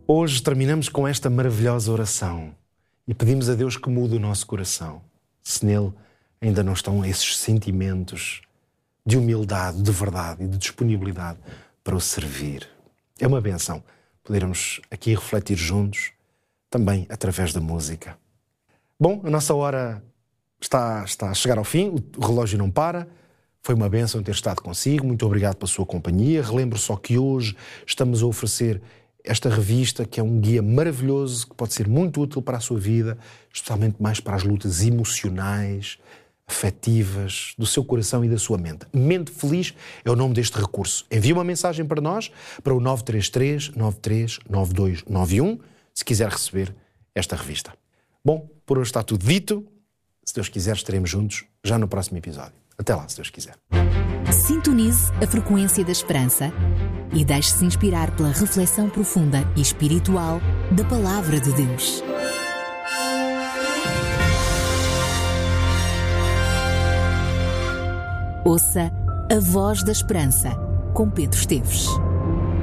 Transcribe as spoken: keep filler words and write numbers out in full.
Hoje terminamos com esta maravilhosa oração e pedimos a Deus que mude o nosso coração, se nele ainda não estão esses sentimentos de humildade, de verdade e de disponibilidade para o servir. É uma benção podermos aqui refletir juntos, também através da música. Bom, a nossa hora está, está a chegar ao fim, o relógio não para. Foi uma bênção ter estado consigo, muito obrigado pela sua companhia. Relembro só que hoje estamos a oferecer esta revista, que é um guia maravilhoso, que pode ser muito útil para a sua vida, especialmente mais para as lutas emocionais, afetivas, do seu coração e da sua mente. Mente Feliz é o nome deste recurso. Envie uma mensagem para nós, para o nove três três, nove três nove dois nove um, se quiser receber esta revista. Bom, por hoje está tudo dito. Se Deus quiser, estaremos juntos já no próximo episódio. Até lá, se Deus quiser. Sintonize a frequência da esperança e deixe-se inspirar pela reflexão profunda e espiritual da Palavra de Deus. Ouça a Voz da Esperança, com Pedro Esteves.